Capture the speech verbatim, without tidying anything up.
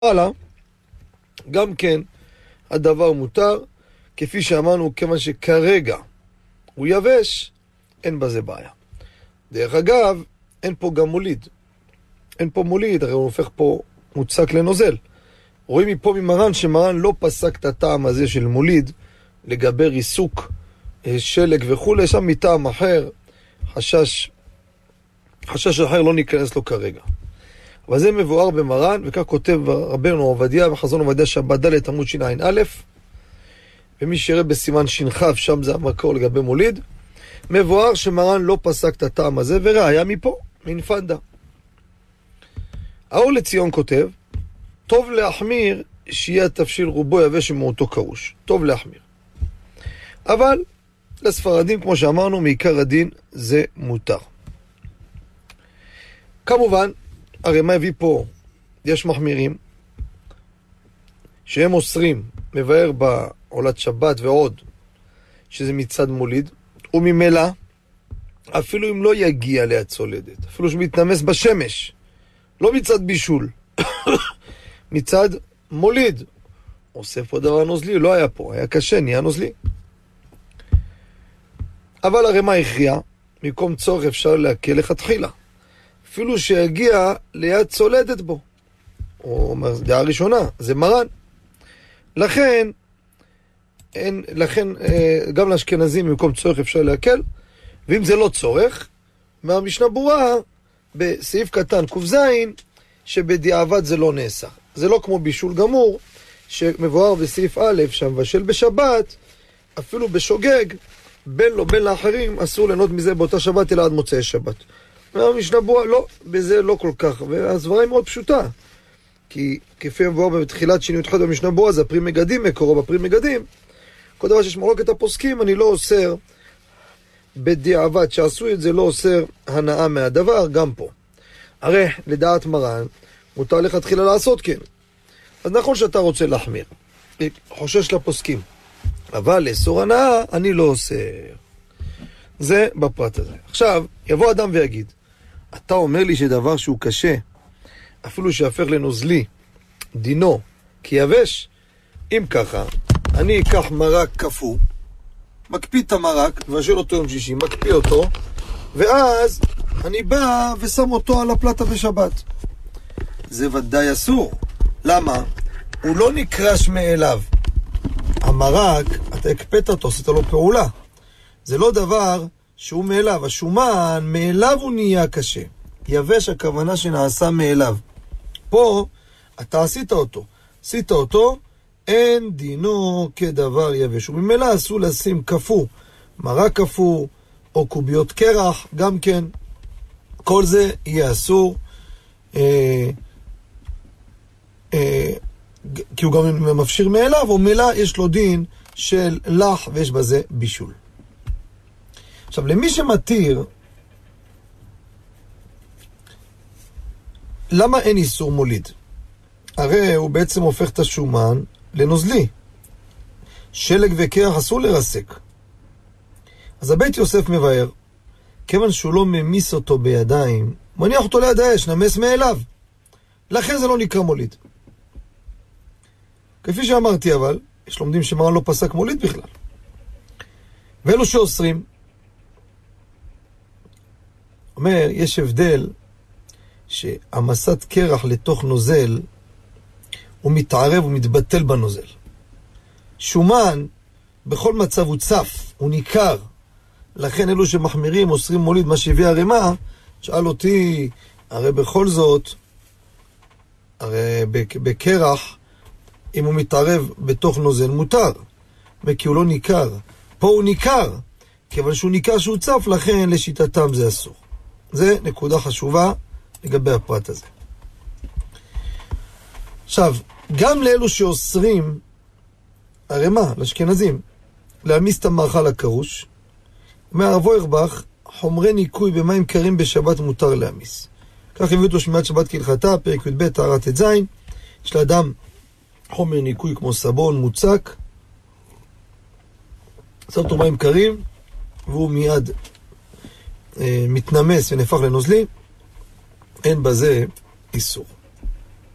הלאה, גם כן הדבר מותר, כפי שאמרנו, כיוון שכרגע הוא יבש, אין בזה בעיה. דרך אגב, אין פה גם מוליד. אין פה מוליד, הרי הוא הופך פה מוצק לנוזל. רואים מפה ממרן שמרן לא פסק את הטעם הזה של מוליד לגבי ריסוק, שלג וכו', שם מטעם אחר, חשש, חשש אחר לא ניכנס לו כרגע. אבל זה מבואר במרן, וכך כותב רבנו עובדיה בחזון עובדיה שבת ד' עמוד שע"א, ומי שיראה בסימן שנחף, שם זה המקור לגבי מוליד, מבואר שמרן לא פסק את הטעם הזה, וראיה מפה, מנפנדה. האור לציון כותב, טוב להחמיר שיהיה התבשיל רובו יבש ומאותו קרוש. טוב להחמיר. אבל לספרדים, כמו שאמרנו, מעיקר הדין זה מותר. כמובן, הרי מה הביא פה? יש מחמירים שהם אוסרים, מבאר בעולת שבת ועוד, שזה מצד מוליד, וממילא, אפילו אם לא יגיע ליד צולדת, אפילו שמתנמס בשמש, לא מצד בישול, מצד מוליד, עושה פה דבר נוזלי, לא היה פה, היה קשה, נהיה נוזלי. אבל הרי מה הכריע? במקום צורך אפשר להקל לכתחילה. אפילו שיגיע ליד צולדת בו. הוא אומר, דעה ראשונה, זה מרן. לכן, אין, לכן גם לאשכנזים במקום צורך אפשר להקל, ואם זה לא צורך, מהמשנה ברורה, בסעיף קטן ק"ז, שבדיעבד זה לא נעשה. זה לא כמו בישול גמור, שמבואר בסעיף א', שהמבשל בשבת, אפילו בשוגג, בין לו בין לאחרים, אסור ליהנות מזה באותה שבת, אלא עד מוצאי שבת. והמשנה ברורה, לא, בזה לא כל כך, והסברה היא מאוד פשוטה. כי כפי מבואר בתחילת שני י"ח במשנה ברורה, זה הפרי מגדים, מקורו בפרי מגדים. כל דבר שיש מחלוקת הפוסקים, אני לא אוסר בדיעבד, שעשו את זה לא אוסר הנאה מהדבר, גם פה. הרי לדעת מרן, מותר לכתחילה לעשות כן. אז נכון שאתה רוצה להחמיר, חושש לפוסקים, אבל לאסור הנאה אני לא אוסר. זה בפרט הזה. עכשיו, יבוא אדם ויגיד, אתה אומר לי שדבר שהוא קשה, אפילו שהפך לנוזלי, דינו, כי יבש, אם ככה, אני אקח מרק קפוא, מקפיא את המרק, מבשל אותו יום שישי, מקפיא אותו, ואז אני בא ושם אותו על הפלטה בשבת. זה ודאי אסור. למה? הוא לא נקרש מאליו. המרק, אתה הקפאת אותו, עשית לו פעולה. זה לא דבר שהוא מאליו. השומן, מאליו הוא נהיה קשה. יבש הכוונה שנעשה מאליו. פה, אתה עשית אותו. עשית אותו, אין דינו כדבר יבש. וממילא אסור לשים קפוא, מרק קפוא, או קוביות קרח, גם כן. כל זה יהיה אסור. אה, אה, כי הוא גם מפשיר מאליו, וממילא יש לו דין של לח, ויש בזה בישול. עכשיו, למי שמתיר, למה אין איסור מוליד? הרי הוא בעצם הופך את השומן לנוזלי. שלג וקרח אסור לרסק. אז הבית יוסף מבאר, כיוון שהוא לא ממיס אותו בידיים, מניח אותו ליד האש, נמס מאליו. לכן זה לא נקרא מוליד. כפי שאמרתי אבל, יש לומדים שמרן לא פסק מוליד בכלל. ואלו שאוסרים, אומר, יש הבדל שהמסת קרח לתוך נוזל, הוא מתערב ומתבטל בנוזל. שומן, בכל מצב הוא צף, הוא ניכר. לכן אלו שמחמירים, אוסרים מוליד, מה שהביא הרמ"א, שאל אותי, הרי בכל זאת, הרי בקרח, אם הוא מתערב בתוך נוזל, מותר. כי הוא לא ניכר. פה הוא ניכר. כיוון שהוא ניכר שהוא צף, לכן לשיטתם זה אסור. זה נקודה חשובה לגבי הפרט הזה. עכשיו, גם לאלו שאוסרים, הרי מה? לאשכנזים, להעמיס את המאכל הקרוש, מהרבו ירבך, חומרי ניקוי במים קרים בשבת מותר להעמיס. כך הביא אותו שמיעת שבת כהלכתה, פרק י"ב, טהרת ט"ז, יש לאדם חומר ניקוי כמו סבון, מוצק, שם אותו מים קרים, והוא מיד אה, מתנמס ונהפך לנוזלי, אין בזה איסור.